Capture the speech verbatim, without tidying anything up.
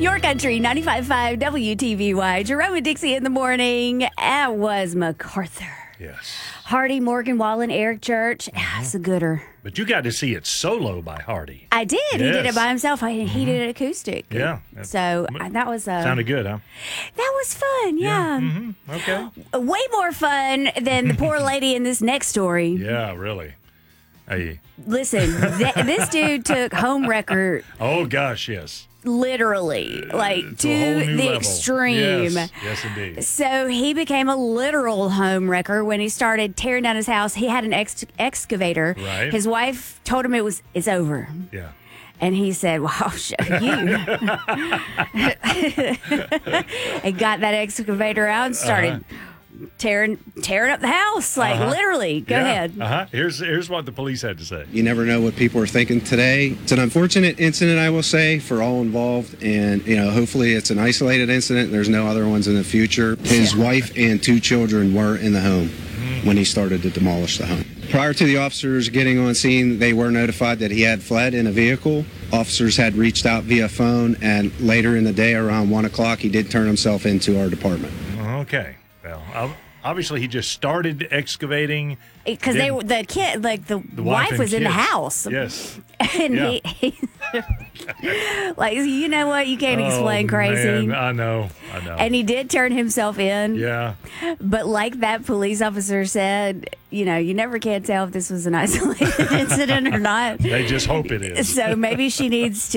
Your Country, ninety-five point five W T V Y. Jerome and Dixie in the morning. That was MacArthur. Yes. Hardy, Morgan Wallen, Eric Church. Mm-hmm. That's a gooder. But you got to see it solo by Hardy. I did. Yes. He did it by himself. I, he mm-hmm. did it acoustic. Yeah. So uh, that was... Uh, Sounded good, huh? That was fun, yeah. yeah. Mm-hmm. Okay. Way more fun than the poor lady in this next story. Yeah, really. Hey. Listen, th- this dude took home wrecker. Oh, gosh, yes. Literally, like uh, to, to the level. extreme. Yes, yes, indeed. So he became a literal home wrecker when he started tearing down his house. He had an ex- excavator. Right. His wife told him it was it's over. Yeah. And he said, well, I'll show you. And got that excavator out and started uh-huh. tearing tearing up the house. Like, uh-huh. literally. Go yeah. ahead. Uh-huh. Here's, here's what the police had to say. You never know what people are thinking today. It's an unfortunate incident, I will say, for all involved. And, you know, hopefully it's an isolated incident. There's no other ones in the future. His yeah. wife and two children were in the home mm. when he started to demolish the home. Prior to the officers getting on scene, they were notified that he had fled in a vehicle. Officers had reached out via phone, and later in the day, around one o'clock, he did turn himself into our department. Okay. Well, obviously he just started excavating. Because they were the kid, like the, the wife, wife was kids. in the house. Yes. And yeah. he, he like, you know what? You can't oh, explain crazy. Man, I know. I know. And he did turn himself in. Yeah. But like that police officer said, you know, you never can tell if this was an isolated incident or not. They just hope it is. So maybe she needs to.